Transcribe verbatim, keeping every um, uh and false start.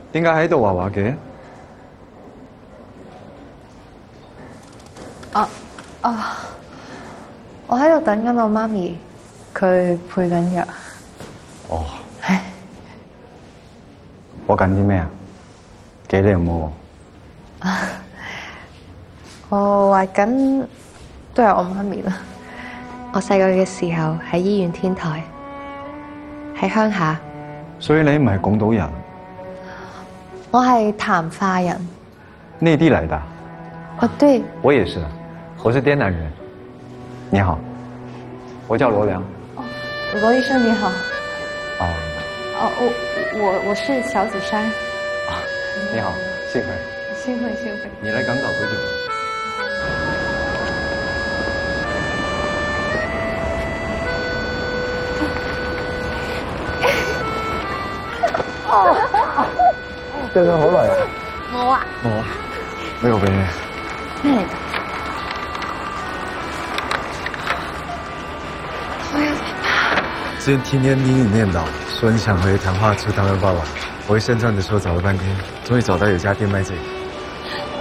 點解喺度畫畫嘅？ 啊啊！我喺度等緊我媽咪，佢配緊藥。 哦。唉。畫緊啲咩啊？幾靚喎！ 啊！我畫緊都係我媽咪啦。我細個嘅時候喺醫院天台，喺鄉下。 所以你唔係廣島人？ 我係談化人。 內地來的。 哦，對。 我也是，我是滇南人。你好，我叫羅良。 哦，羅醫生你好。 啊。 哦，我我我是小子珊。 啊，你好，幸會。 幸會幸會。 你來港島多久？對咗好耐啊！ 我啊。 我呢個俾你。 咩嚟㗎？我有爸爸。 之前天天聽你念叨，說你想回談話處當個爸爸，我一身站着說找了半天，終於找到有家店賣這個。